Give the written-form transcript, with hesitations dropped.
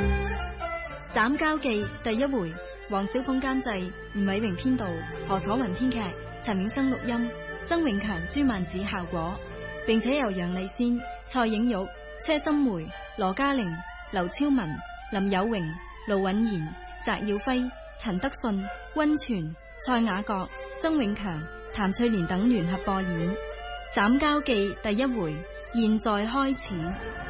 斬交記第一回，黃小鳳監製，吳偉榮編導，何楚雲編劇，陳永生錄音，曾永強、朱曼子效果，並且由楊麗仙、蔡影玉、車心梅、羅嘉玲、劉超文、林有榮、盧允賢、翟耀輝、陳德信、溫泉、蔡雅閣、曾永強、譚翠蓮等聯合播演。斬交記第一回，現在開始。